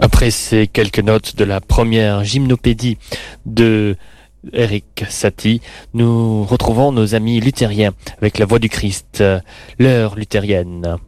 Après ces quelques notes de la première gymnopédie de Erik Satie, nous retrouvons nos amis luthériens avec la voix du Christ, l'heure luthérienne.